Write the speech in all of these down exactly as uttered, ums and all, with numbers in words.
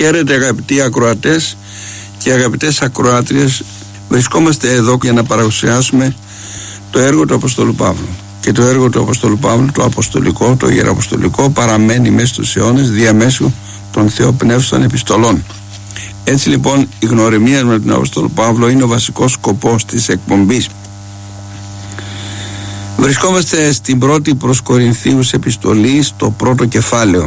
Χαίρετε αγαπητοί ακροατές και αγαπητές ακροάτριες. Βρισκόμαστε εδώ για να παρουσιάσουμε το έργο του Αποστόλου Παύλου. Και το έργο του Αποστόλου Παύλου, το αποστολικό, το ιεραποστολικό, παραμένει μέσα στους αιώνες διαμέσου των θεοπνεύστων επιστολών. Έτσι λοιπόν η γνωριμία με τον Αποστόλου Παύλο είναι ο βασικός σκοπός της εκπομπής. Βρισκόμαστε στην πρώτη προς Κορινθίους επιστολή, στο πρώτο κεφάλαιο.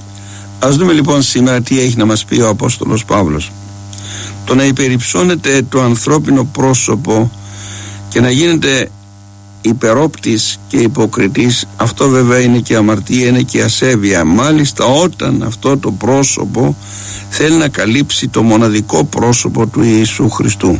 Ας δούμε λοιπόν σήμερα τι έχει να μας πει ο Απόστολος Παύλος. Το να υπερυψώνεται το ανθρώπινο πρόσωπο και να γίνεται υπερόπτης και υποκριτής, αυτό βέβαια είναι και αμαρτία, είναι και ασέβεια. Μάλιστα όταν αυτό το πρόσωπο θέλει να καλύψει το μοναδικό πρόσωπο του Ιησού Χριστού.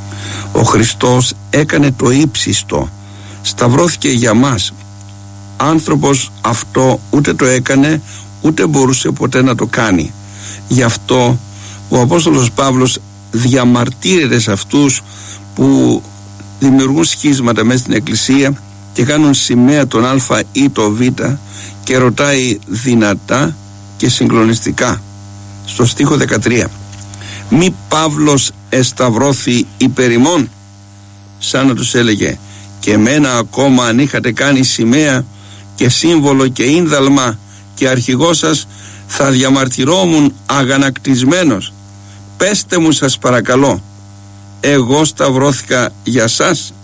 Ο Χριστός έκανε το ύψιστο, σταυρώθηκε για μας. Άνθρωπος αυτό ούτε το έκανε, ούτε μπορούσε ποτέ να το κάνει. Γι' αυτό ο Απόστολος Παύλος διαμαρτύρεται σε αυτούς που δημιουργούν σχίσματα μέσα στην Εκκλησία και κάνουν σημαία τον Α ή το Β, και ρωτάει δυνατά και συγκλονιστικά στο στίχο δεκατρία: μη Παύλος εσταυρώθη υπέρ ημών? Σαν να τους έλεγε, και εμένα ακόμα αν είχατε κάνει σημαία και σύμβολο και ίνδαλμα και αρχηγός σας, θα διαμαρτυρόμουν αγανακτισμένος. Πέστε μου σας παρακαλώ, εγώ σταυρώθηκα για σας?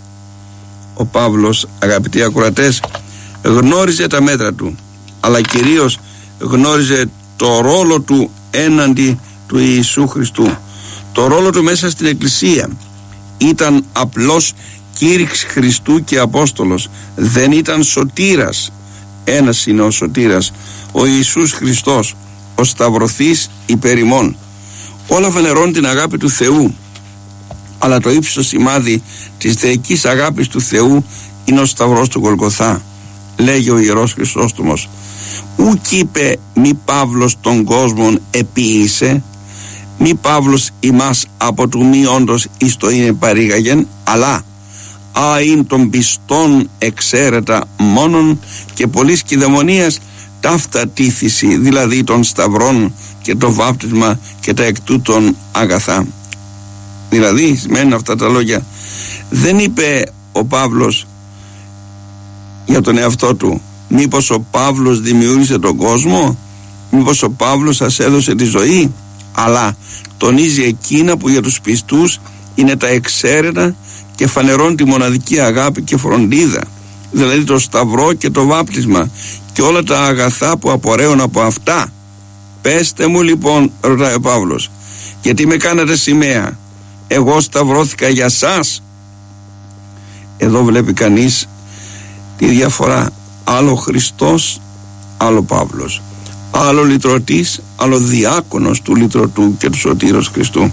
Ο Παύλος, αγαπητοί ακροατές, γνώριζε τα μέτρα του, αλλά κυρίως γνώριζε το ρόλο του έναντι του Ιησού Χριστού, το ρόλο του μέσα στην Εκκλησία. Ήταν απλός κήρυξ Χριστού και Απόστολος, δεν ήταν σωτήρας. Ένας είναι ο σωτήρας, ο Ιησούς Χριστός, ο σταυρωθής υπέρ ημών. Όλα φανερώνουν την αγάπη του Θεού, αλλά το ύψιστο σημάδι της θεϊκής αγάπης του Θεού είναι ο σταυρός του Γολγοθά. Λέγει ο Ιερός Χρυσόστομος, ουκ είπε μη Παύλος των κόσμων επίησε, μη Παύλος ημάς από του μη όντως εις το είναι παρήγαγεν, αλλά α ειν των πιστών εξαίρετα μόνον και πολλής κηδαιμονίας ταύτα τήθηση, δηλαδή των σταυρών και το βάπτισμα και τα εκ τούτων αγαθά. Δηλαδή σημαίνουν αυτά τα λόγια, δεν είπε ο Παύλος για τον εαυτό του, μήπως ο Παύλος δημιούργησε τον κόσμο, μήπως ο Παύλος σας έδωσε τη ζωή, αλλά τονίζει εκείνα που για τους πιστούς είναι τα εξαίρετα και φανερώνει τη μοναδική αγάπη και φροντίδα, δηλαδή το σταυρό και το βάπτισμα και όλα τα αγαθά που απορρέουν από αυτά. Πέστε μου λοιπόν, ρωτάει ο Παύλος, γιατί με κάνατε σημαία? Εγώ σταυρώθηκα για σας. Εδώ βλέπει κανείς τη διαφορά. Άλλο Χριστός, άλλο Παύλος. Άλλο λυτρωτής, άλλο διάκονος του λυτρωτού και του σωτήρος Χριστού.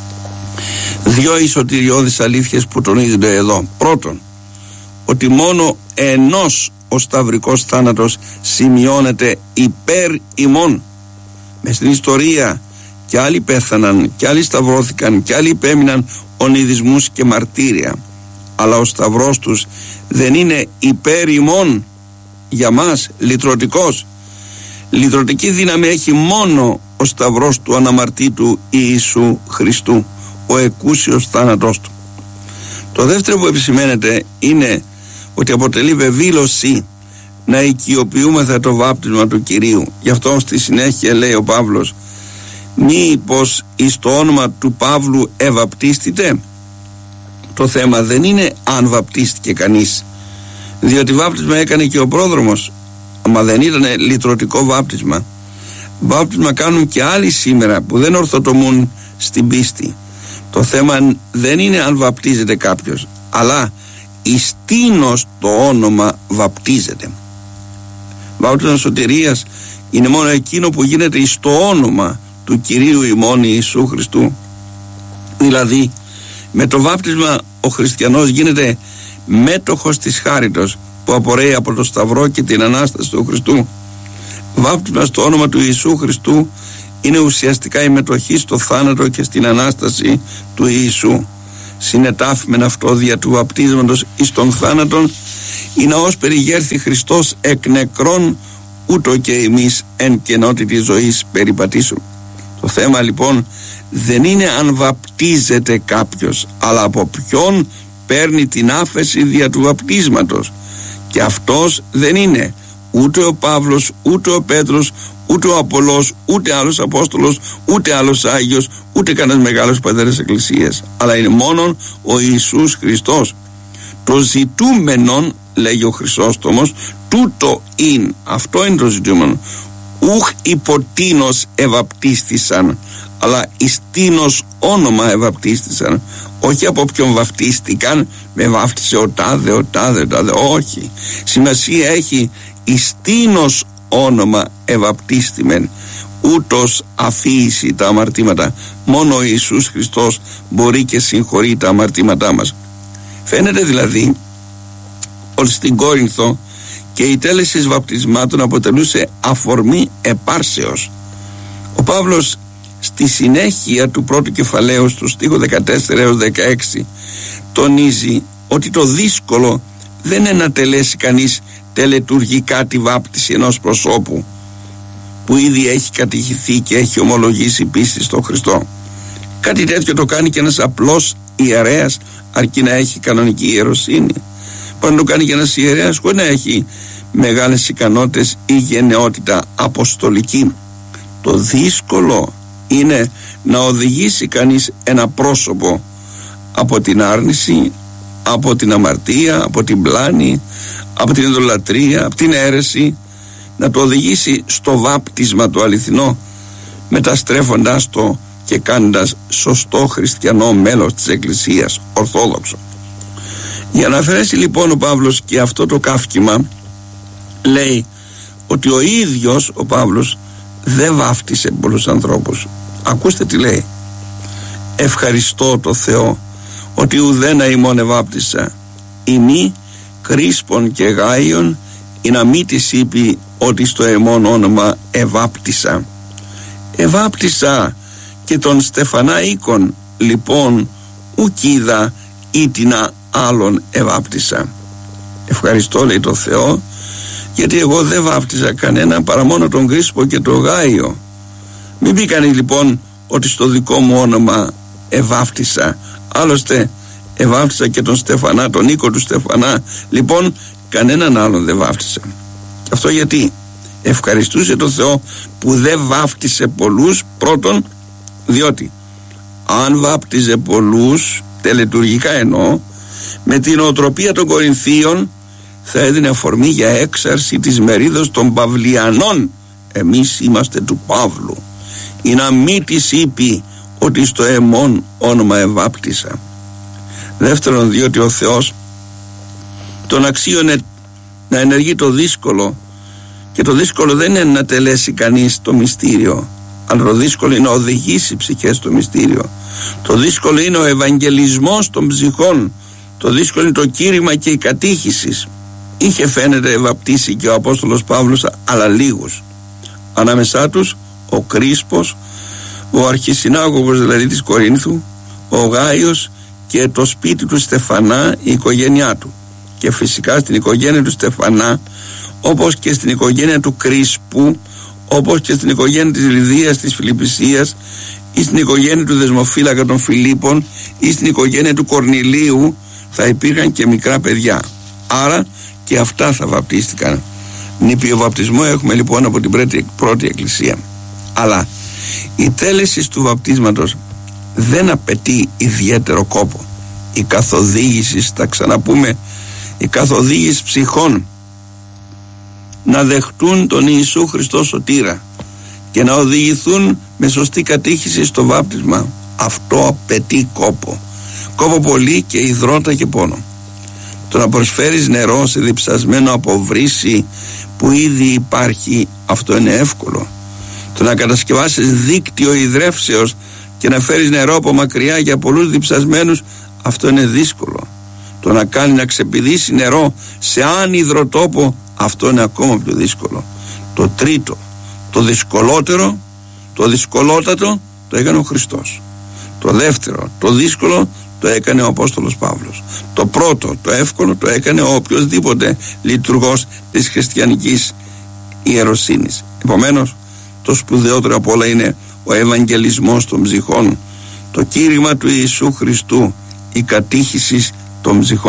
Δυο οι σωτηριώδεις αλήθειες που τονίζονται εδώ. Πρώτον, ότι μόνο ενός ο σταυρικός θάνατος σημειώνεται υπέρ ημών. Μες στην ιστορία και άλλοι πέθαναν και άλλοι σταυρώθηκαν και άλλοι υπέμειναν ονειδισμούς και μαρτύρια, αλλά ο σταυρός τους δεν είναι υπέρ ημών για μας λυτρωτικός. Λυτρωτική δύναμη έχει μόνο ο σταυρός του αναμαρτήτου Ιησού Χριστού, ο εκούσιος θάνατός του. Το δεύτερο που επισημαίνεται είναι ότι αποτελεί βεβήλωση να οικειοποιούμεθα το βάπτισμα του Κυρίου. Γι' αυτό στη συνέχεια λέει ο Παύλος, μήπως εις το όνομα του Παύλου ευαπτίστητε? Το θέμα δεν είναι αν βαπτίστηκε κανείς, διότι βάπτισμα έκανε και ο πρόδρομος, αλλά δεν ήταν λυτρωτικό βάπτισμα. Βάπτισμα κάνουν και άλλοι σήμερα που δεν ορθοτομούν στην πίστη. Το θέμα δεν είναι αν βαπτίζεται κάποιος, αλλά εις τίνος το όνομα βαπτίζεται. Βάπτισμα σωτηρίας είναι μόνο εκείνο που γίνεται εις το όνομα του Κυρίου ημών Ιησού Χριστού. Δηλαδή με το βάπτισμα ο χριστιανός γίνεται μέτοχος της χάριτος που απορρέει από το Σταυρό και την Ανάσταση του Χριστού. Βάπτισμα στο όνομα του Ιησού Χριστού είναι ουσιαστικά η μετοχή στο θάνατο και στην Ανάσταση του Ιησού. Συνετάφημεν αυτό δια του βαπτίσματος εις τον θάνατον, ή να ως περιγέρθη Χριστός εκ νεκρών, ούτω και εμείς εν κενότητη ζωής περιπατήσουμε. Το θέμα λοιπόν δεν είναι αν βαπτίζεται κάποιος, αλλά από ποιον παίρνει την άφεση δια του βαπτίσματος. Και αυτός δεν είναι ούτε ο Παύλος, ούτε ο Πέτρος, ούτε ο Απολλώς, ούτε άλλος Απόστολος, ούτε άλλος Άγιος, ούτε κανένας μεγάλος πατέρας Εκκλησίας, αλλά είναι μόνον ο Ιησούς Χριστός. Το ζητούμενον, λέγει ο Χρυσόστομος, τούτο είναι, αυτό είναι το ζητούμενο. Ουχ υποτίνος ευαπτίστησαν, αλλά εις τίνος όνομα ευαπτίστησαν. Όχι από ποιον βαφτίστηκαν, με βάφτισε ο τάδε, ο τάδε, ο τάδε. Όχι. Σημασία έχει εις τίνος όνομα ευαπτίστημεν, ούτως αφίηση τα αμαρτήματα. Μόνο ο Ιησούς Χριστός μπορεί και συγχωρεί τα αμαρτήματά μας. Φαίνεται δηλαδή ότι στην Κόρινθο και η τέλεση βαπτισμάτων αποτελούσε αφορμή επάρσεως. Ο Παύλος στη συνέχεια του πρώτου κεφαλαίου, στο στίχο δεκατέσσερα έως δεκαέξι, τονίζει ότι το δύσκολο δεν είναι να τελέσει κανείς τελετουργικά τη βάπτιση ενός προσώπου που ήδη έχει κατηχηθεί και έχει ομολογήσει πίστη στον Χριστό. Κάτι τέτοιο το κάνει και ένας απλός ιερέας, αρκεί να έχει κανονική ιεροσύνη. Μπορεί να το κάνει και ένας ιερέας χωρίς να έχει μεγάλες ικανότητες ή γενναιότητα αποστολική. Το δύσκολο είναι να οδηγήσει κανείς ένα πρόσωπο από την άρνηση, από την αμαρτία, από την πλάνη, από την ειδωλατρία, από την αίρεση, να το οδηγήσει στο βάπτισμα το αληθινό, μεταστρέφοντας το και κάνοντας σωστό χριστιανό μέλος της Εκκλησίας, ορθόδοξο. Για να αφαιρέσει λοιπόν ο Παύλος και αυτό το καύκημα, λέει ότι ο ίδιος ο Παύλος δεν βάφτισε πολλούς ανθρώπους. Ακούστε τι λέει: ευχαριστώ το Θεό ότι ουδένα ημών εβάπτισα, ημί Κρίσπον και Γάιον, ή να μη της είπε ότι στο εμών όνομα εβάπτισα. Εβάπτισα και τον Στεφανά οίκον, λοιπόν ουκίδα ήτινα άλλον εβάπτισα. Ευχαριστώ, λέει, το Θεό, γιατί εγώ δεν βάπτιζα κανένα παρά μόνο τον Κρίσπο και τον Γάιο. Μην πει κανείς λοιπόν ότι στο δικό μου όνομα εβάπτισα. Άλλωστε εβάπτισα και τον Στεφανά, τον οίκο του Στεφανά. Λοιπόν κανέναν άλλον δεν βάπτισα. Και αυτό γιατί? Ευχαριστούσε το Θεό που δεν βάπτισε πολλούς. Πρώτον, διότι αν βάπτιζε πολλούς, τελετουργικά εννοώ, με την οτροπία των Κορινθίων, θα έδινε αφορμή για έξαρση της μερίδος των Παυλιανών. Εμείς είμαστε του Παύλου. Ή να μη της είπε ότι στο εμών όνομα εβάπτισα. Δεύτερον, διότι ο Θεός τον αξίωνε να ενεργεί το δύσκολο, και το δύσκολο δεν είναι να τελέσει κανείς το μυστήριο, αλλά το δύσκολο είναι να οδηγήσει ψυχές στο μυστήριο. Το δύσκολο είναι ο ευαγγελισμός των ψυχών. Το δύσκολο είναι το κήρυγμα και η κατήχηση. Είχε φαίνεται βαπτίσει και ο Απόστολος Παύλος, αλλά λίγους. Ανάμεσά τους ο Κρίσπος, ο αρχισυνάγωγος δηλαδή της Κορίνθου, ο Γάιος και το σπίτι του Στεφανά, η οικογένειά του. Και φυσικά στην οικογένεια του Στεφανά, όπως και στην οικογένεια του Κρίσπου, όπως και στην οικογένεια της Λιδίας της Φιλιππισίας, ή στην οικογένεια του Δεσμοφύλακα των Φιλίππων, ή στην οικογένεια του Κορνηλίου, θα υπήρχαν και μικρά παιδιά. Άρα και αυτά θα βαπτίστηκαν. Νηπιο βαπτισμό έχουμε λοιπόν από την πρώτη, πρώτη εκκλησία. Αλλά η τέλεση του βαπτίσματος δεν απαιτεί ιδιαίτερο κόπο. Η καθοδήγηση, τα ξαναπούμε, η καθοδήγηση ψυχών να δεχτούν τον Ιησού Χριστό σωτήρα και να οδηγηθούν με σωστή κατήχηση στο βάπτισμα, αυτό απαιτεί κόπο. Κόπο πολύ και υδρότα και πόνο. Το να προσφέρεις νερό σε διψασμένο από βρύση που ήδη υπάρχει, αυτό είναι εύκολο. Το να κατασκευάσεις δίκτυο υδρεύσεως και να φέρεις νερό από μακριά για πολλούς διψασμένους, αυτό είναι δύσκολο. Το να κάνει να ξεπηδήσει νερό σε άνυδρο τόπο, αυτό είναι ακόμα πιο δύσκολο. Το τρίτο, το δυσκολότερο, το δυσκολότατο, το έκανε ο Χριστός. Το δεύτερο, το δύσκολο, το έκανε ο Απόστολος Παύλος. Το πρώτο, το εύκολο, το έκανε ο οποιοσδήποτε λειτουργός της χριστιανικής ιεροσύνης. Επομένως, το το σπουδαιότερο από όλα είναι ο Ευαγγελισμός των ψυχών, το κήρυγμα του Ιησού Χριστού, η κατήχηση των ψυχών.